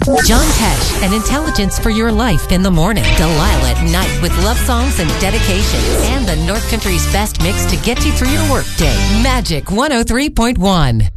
John Tesh and Intelligence for Your Life in the morning. Delilah at night with love songs and dedications. And the North Country's best mix to get you through your workday. Magic 103.1.